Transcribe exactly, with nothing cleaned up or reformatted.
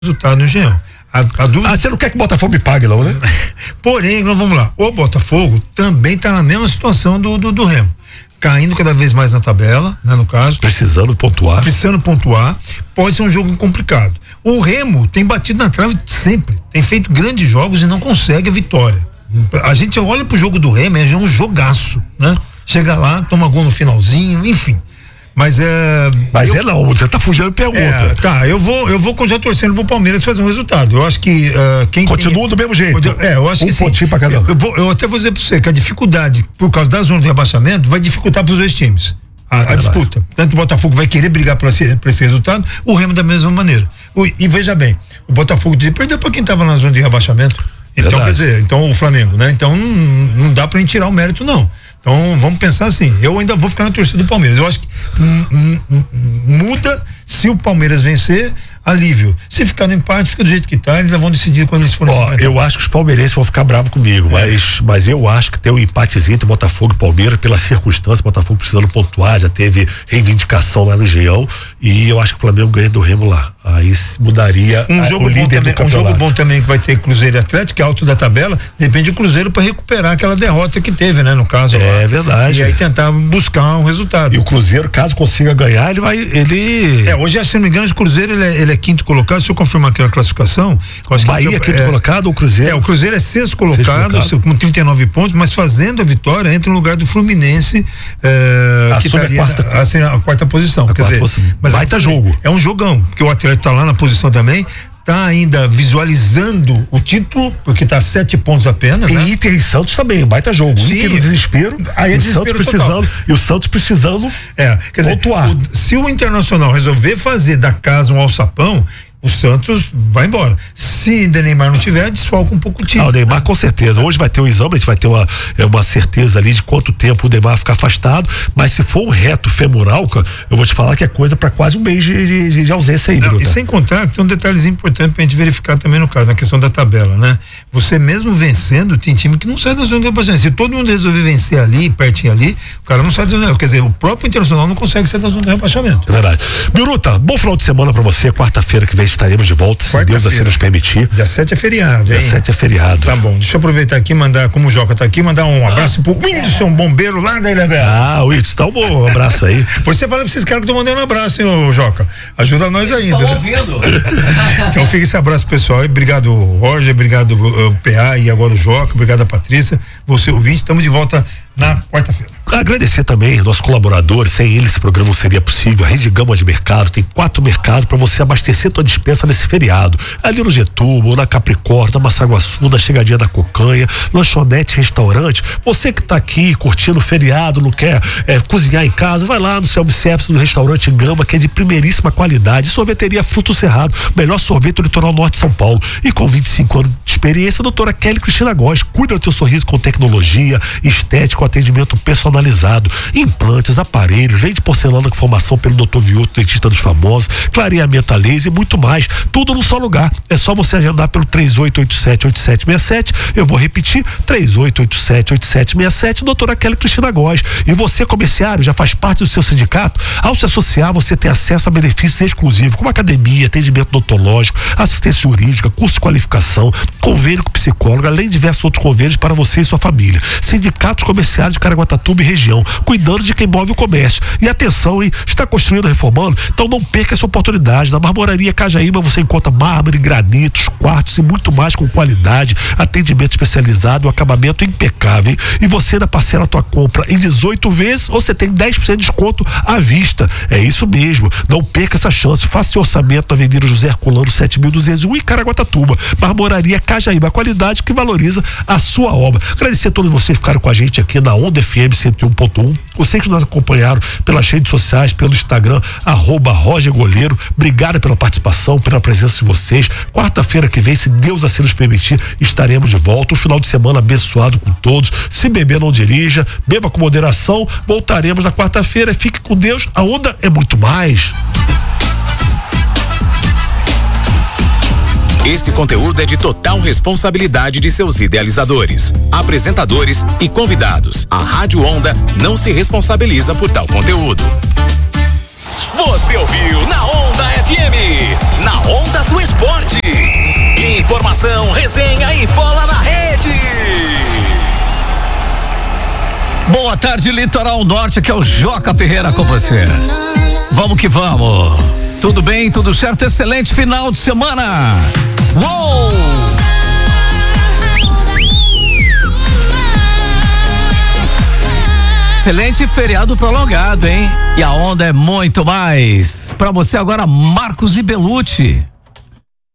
resultado no Engenhão. A, a dúvida... Ah, você não quer que o Botafogo me pague, não, né? Porém, nós vamos lá. O Botafogo também está na mesma situação do, do, do Remo. Caindo cada vez mais na tabela, né, no caso. Precisando pontuar. Precisando pontuar. Pode ser um jogo complicado. O Remo tem batido na trave sempre. Tem feito grandes jogos e não consegue a vitória. A gente olha pro jogo do Remo, é um jogaço, né? Chega lá, toma gol no finalzinho, enfim. Mas é. Mas eu, é não, você tá fugindo de pergunta. É, tá, eu vou, eu vou continuar torcendo pro Palmeiras fazer um resultado. Eu acho que uh, quem continua tem, do mesmo jeito. É, eu acho um que sim. pontinho pra cada um. Eu, vou, eu até vou dizer pra você que a dificuldade, por causa da zona de rebaixamento, vai dificultar pros dois times. A, a disputa. Tanto o Botafogo vai querer brigar por esse, por esse resultado, o Remo da mesma maneira. O, e veja bem, o Botafogo perdeu pra quem tava na zona de rebaixamento. Então, Verdade. quer dizer, então o Flamengo, né? Então não, não dá pra gente tirar o mérito, não. Então vamos pensar assim, eu ainda vou ficar na torcida do Palmeiras. Eu acho que hum, hum, muda se o Palmeiras vencer, alívio. Se ficar no empate, fica do jeito que tá, eles vão decidir quando eles forem. Ó, eu acho que os palmeirenses vão ficar bravos comigo, é. mas, mas eu acho que tem um empatezinho entre Botafogo e Palmeiras, pela circunstância, Botafogo precisando pontuar, já teve reivindicação lá no Engenhão, e eu acho que o Flamengo ganha do Remo lá. Aí mudaria um a, jogo o líder bom também, do campeonato. Um jogo bom também que vai ter Cruzeiro e Atlético, que é alto da tabela, depende do Cruzeiro para recuperar aquela derrota que teve, né, no caso. É lá. verdade. E aí tentar buscar um resultado. E o Cruzeiro, caso consiga ganhar, ele vai, ele... É, hoje, se não me engano, o Cruzeiro, ele é, ele é quinto colocado, se eu confirmar aqui a classificação... O Bahia é quinto é, colocado ou o Cruzeiro? É, o Cruzeiro é sexto colocado, sexto colocado. Com trinta e nove pontos, mas fazendo a vitória, entra no lugar do Fluminense, é, que estaria a quarta, assim, a quarta posição. A quer quarta dizer, posição. Mas baita é, jogo. É um jogão, porque o Atlético tá lá na posição também, tá ainda visualizando o título, porque tá sete pontos apenas, e né? Inter e Santos também, baita jogo. Sim. Inter no desespero, aí é o desespero Santos precisando, total. e o Santos precisando é, quer pontuar. Dizer, o, se o Internacional resolver fazer da casa um alçapão, o Santos vai embora. Se o Neymar não tiver, desfalca um pouco o time. Ah, o Neymar com certeza. Hoje vai ter um exame, a gente vai ter uma, uma certeza ali de quanto tempo o Neymar ficar afastado, mas se for um reto femoral, eu vou te falar que é coisa para quase um mês de, de, de ausência aí. Não, e sem contar que tem um detalhezinho importante pra gente verificar também no caso, na questão da tabela, né? Você mesmo vencendo, tem time que não sai da zona de rebaixamento. Se todo mundo resolver vencer ali, pertinho ali, o cara não sai da zona, quer dizer, o próprio Internacional não consegue sair da zona de rebaixamento. É verdade. Biruta, bom final de semana pra você, quarta-feira que vem estaremos de volta, se Deus assim nos permitir. Dia sete é feriado, hein? Dia sete é feriado. Tá bom, deixa eu aproveitar aqui, mandar, como o Joca tá aqui, mandar um abraço ah. pro Whindersson Bombeiro lá da Ilha Bela. Ah, Whindersson, tá um bom abraço aí. Pois você fala pra esses caras que estão mandando um abraço, hein, ô Joca? Ajuda nós ainda. Estão ouvindo. Então fica esse abraço pessoal, obrigado Roger, obrigado uh, P A e agora o Joca, obrigado a Patrícia, você ouvinte, estamos de volta na quarta-feira. Agradecer também nossos colaboradores, sem eles esse programa não seria possível. A Rede Gama de Mercado, tem quatro mercados para você abastecer tua dispensa nesse feriado. Ali no Getúlio, na Capricórnio, na Massaguaçu, na Chegadinha da Cocanha, lanchonete, restaurante. Você que tá aqui curtindo o feriado, não quer é, cozinhar em casa, vai lá no self-service do restaurante Gama, que é de primeiríssima qualidade. Sorveteria Fruto Cerrado, melhor sorvete do litoral norte de São Paulo. E com vinte e cinco anos de experiência, a doutora Kelly Cristina Góes, cuida do teu sorriso com tecnologia, estética, atendimento personalizado, implantes, aparelhos, leite de porcelana com formação pelo doutor Vioto, dentista dos famosos, clareamento a laser e muito mais, tudo num só lugar. É só você agendar pelo três oito oito sete, oito sete seis sete, eu vou repetir, três oito oito sete, oito sete seis sete, doutora Kelly Cristina Góes. E você, comerciário, já faz parte do seu sindicato? Ao se associar, você tem acesso a benefícios exclusivos, como academia, atendimento odontológico, assistência jurídica, curso de qualificação, convênio com psicólogo, além de diversos outros convênios para você e sua família. Sindicatos comerciários de Caraguatatuba e região, cuidando de quem move o comércio. E atenção, hein? Está construindo, reformando? Então não perca essa oportunidade. Na Marmoraria Cajaíba você encontra mármore, granitos, quartos e muito mais com qualidade, atendimento especializado, acabamento impecável. E você ainda parcela a tua compra em dezoito vezes ou você tem dez por cento de desconto à vista. É isso mesmo. Não perca essa chance. Faça seu orçamento na Avenida José Herculano sete mil duzentos e um em Caraguatatuba. Marmoraria Cajaíba, a qualidade que valoriza a sua obra. Agradecer a todos vocês que ficaram com a gente aqui na Onda F M cento e um ponto um. Vocês que nos acompanharam pelas redes sociais, pelo Instagram, arroba Roger Goleiro. Obrigado pela participação, pela presença de vocês. Quarta-feira que vem, se Deus assim nos permitir, estaremos de volta. Um final de semana abençoado com todos. Se beber, não dirija. Beba com moderação. Voltaremos na quarta-feira. Fique com Deus. A Onda é muito mais. Esse conteúdo é de total responsabilidade de seus idealizadores, apresentadores e convidados. A Rádio Onda não se responsabiliza por tal conteúdo. Você ouviu na Onda F M, na Onda do Esporte. Informação, resenha e bola na rede. Boa tarde, Litoral Norte, aqui é o Joca Ferreira com você. Vamos que vamos. Tudo bem, tudo certo, excelente final de semana. Uou! Excelente feriado prolongado, hein? E a Onda é muito mais. Pra você agora, Marcos e Belucci.